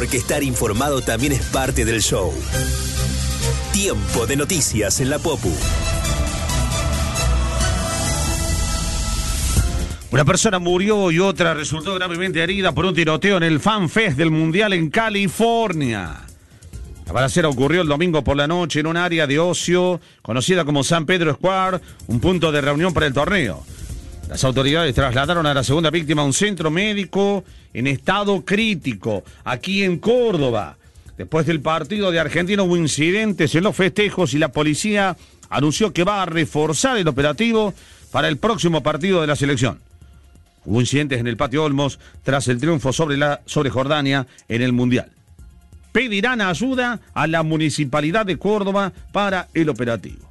porque estar informado también es parte del show. Tiempo de noticias en la Popu. Una persona murió y otra resultó gravemente herida por un tiroteo en el Fan Fest del Mundial en California. La balacera ocurrió el domingo por la noche en un área de ocio conocida como San Pedro Square, un punto de reunión para el torneo. Las autoridades trasladaron a la segunda víctima a un centro médico en estado crítico, aquí en Córdoba. Después del partido de Argentina hubo incidentes en los festejos y la policía anunció que va a reforzar el operativo para el próximo partido de la selección. Hubo incidentes en el Patio Olmos tras el triunfo sobre Jordania en el Mundial. Pedirán ayuda a la Municipalidad de Córdoba para el operativo.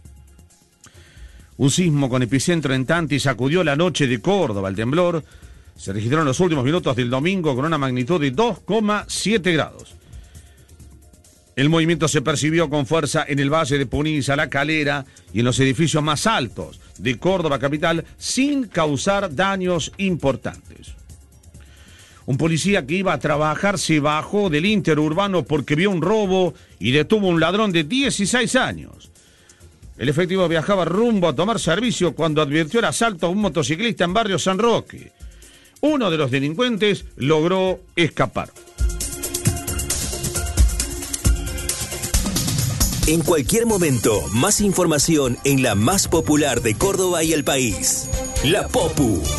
Un sismo con epicentro en Tanti sacudió la noche de Córdoba. El temblor se registró en los últimos minutos del domingo con una magnitud de 2,7 grados. El movimiento se percibió con fuerza en el Valle de Punilla, La Calera y en los edificios más altos de Córdoba capital sin causar daños importantes. Un policía que iba a trabajar se bajó del interurbano porque vio un robo y detuvo a un ladrón de 16 años. El efectivo viajaba rumbo a tomar servicio cuando advirtió el asalto a un motociclista en barrio San Roque. Uno de los delincuentes logró escapar. En cualquier momento, más información en la más popular de Córdoba y el país. La Popu.